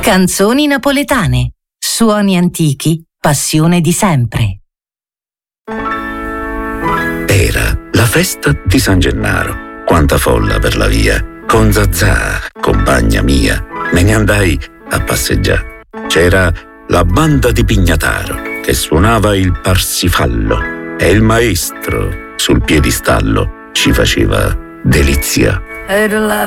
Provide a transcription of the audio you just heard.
Canzoni napoletane, suoni antichi, passione di sempre. Era la festa di San Gennaro. Quanta folla per la via. Con Zazà, compagna mia, me ne andai a passeggiare. C'era la banda di Pignataro che suonava il Parsifallo e il maestro sul piedistallo ci faceva delizia.